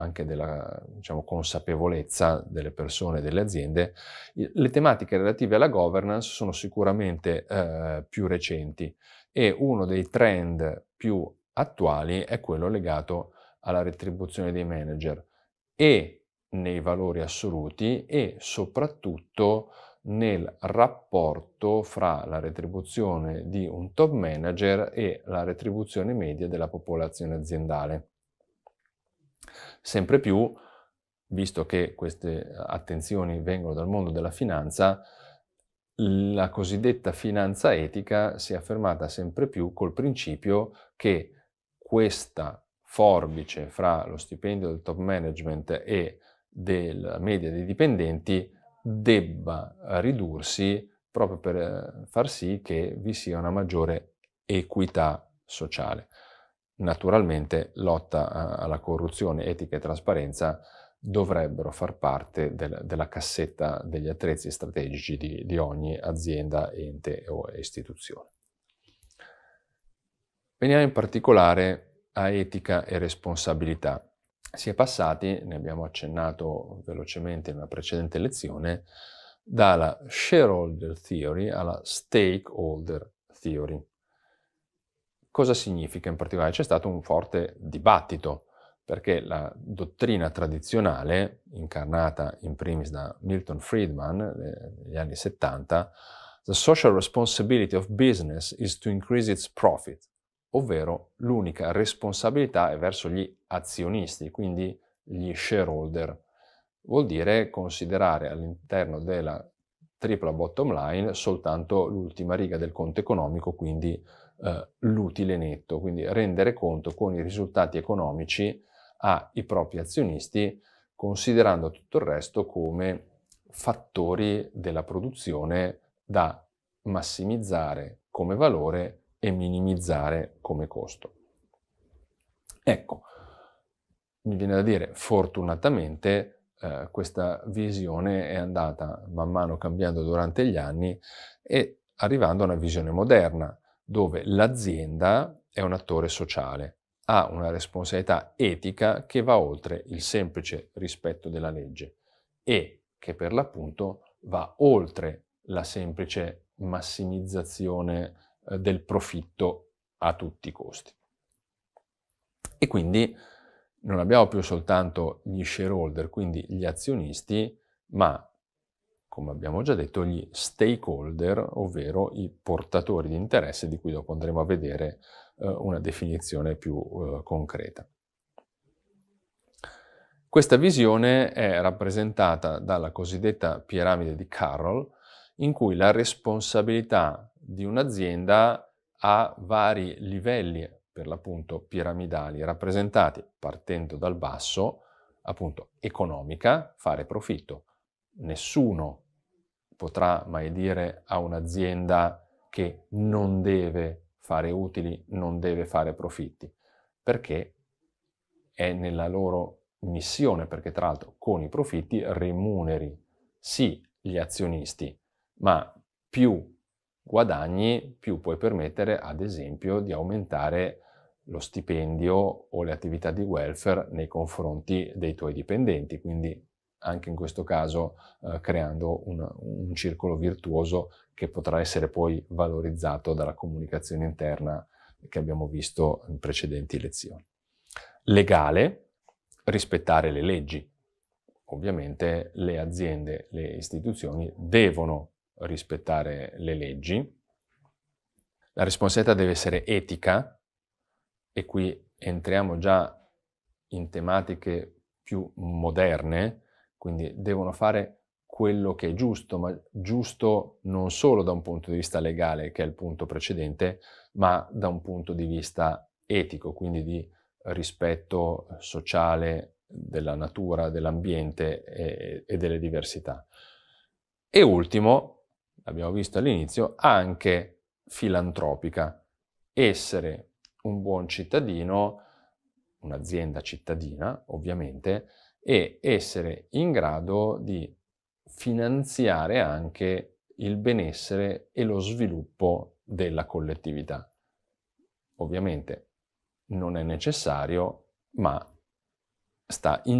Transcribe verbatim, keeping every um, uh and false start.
anche della, diciamo, consapevolezza delle persone e delle aziende, le tematiche relative alla governance sono sicuramente eh, più recenti e uno dei trend più attuali è quello legato alla retribuzione dei manager e nei valori assoluti e soprattutto nel rapporto fra la retribuzione di un top manager e la retribuzione media della popolazione aziendale. Sempre più, visto che queste attenzioni vengono dal mondo della finanza, la cosiddetta finanza etica si è affermata sempre più col principio che questa forbice fra lo stipendio del top management e della media dei dipendenti debba ridursi proprio per far sì che vi sia una maggiore equità sociale. Naturalmente lotta alla corruzione, etica e trasparenza dovrebbero far parte del, della cassetta degli attrezzi strategici di, di ogni azienda, ente o istituzione. Veniamo in particolare a etica e responsabilità. Si è passati, ne abbiamo accennato velocemente in una precedente lezione, dalla shareholder theory alla stakeholder theory. Cosa significa in particolare? C'è stato un forte dibattito, perché la dottrina tradizionale, incarnata in primis da Milton Friedman negli anni settanta, the social responsibility of business is to increase its profit, ovvero l'unica responsabilità è verso gli azionisti, quindi gli shareholder. Vuol dire considerare all'interno della tripla bottom line soltanto l'ultima riga del conto economico, quindi eh, l'utile netto, quindi rendere conto con i risultati economici ai propri azionisti, considerando tutto il resto come fattori della produzione da massimizzare come valore e minimizzare come costo. Ecco, mi viene da dire, fortunatamente eh, questa visione è andata man mano cambiando durante gli anni e arrivando a una visione moderna, dove l'azienda è un attore sociale, ha una responsabilità etica che va oltre il semplice rispetto della legge e che per l'appunto va oltre la semplice massimizzazione eh, del profitto a tutti i costi. E quindi non abbiamo più soltanto gli shareholder, quindi gli azionisti, ma, come abbiamo già detto, gli stakeholder, ovvero i portatori di interesse, di cui dopo andremo a vedere eh, una definizione più eh, concreta. Questa visione è rappresentata dalla cosiddetta piramide di Carroll, in cui la responsabilità di un'azienda ha vari livelli, per l'appunto piramidali, rappresentati partendo dal basso, appunto economica, fare profitto. Nessuno potrà mai dire a un'azienda che non deve fare utili, non deve fare profitti, perché è nella loro missione, perché tra l'altro con i profitti remuneri sì gli azionisti, ma più guadagni, più puoi permettere ad esempio di aumentare lo stipendio o le attività di welfare nei confronti dei tuoi dipendenti, quindi anche in questo caso eh, creando un, un circolo virtuoso che potrà essere poi valorizzato dalla comunicazione interna che abbiamo visto in precedenti lezioni. Legale, rispettare le leggi. Ovviamente le aziende, le istituzioni devono rispettare le leggi. La responsabilità deve essere etica, e qui entriamo già in tematiche più moderne, quindi devono fare quello che è giusto, ma giusto non solo da un punto di vista legale, che è il punto precedente, ma da un punto di vista etico, quindi di rispetto sociale della natura, dell'ambiente e, e delle diversità. E ultimo, abbiamo visto all'inizio, anche filantropica, essere un buon cittadino, un'azienda cittadina ovviamente, e essere in grado di finanziare anche il benessere e lo sviluppo della sta in